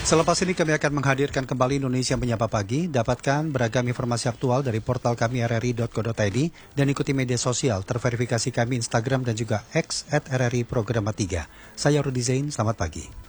Selepas ini kami akan menghadirkan kembali Indonesia Menyapa Pagi. Dapatkan beragam informasi aktual dari portal kami rri.co.id dan ikuti media sosial terverifikasi kami Instagram dan juga X @RRI Programa 3. Saya Rudi Zain, selamat pagi.